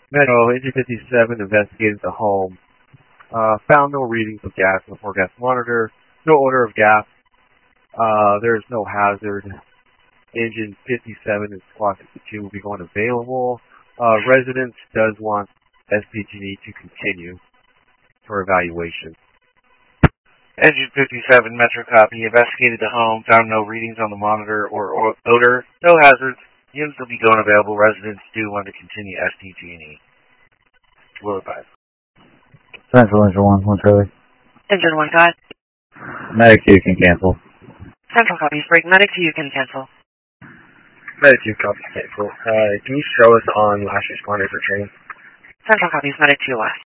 Metro Engine 57 investigated the home. Found no readings of gas on the four-gas monitor. No odor of gas. There is no hazard. Engine 57 and Squad 62 will be going available. Residence does want SDG&E to continue for evaluation. Engine 57, Metro copy. Investigated the home. Found no readings on the monitor or odor. No hazards. Units will be going available. Residents do want to continue SDG&E. Will advise. Central Engine 1 Charlie. Engine 1 got. Medic 2 can cancel. Central copies break. Medic 2 can cancel. Medic 2 copies cancel. Can you show us on last responder for training? Central copies. Medic 2 last.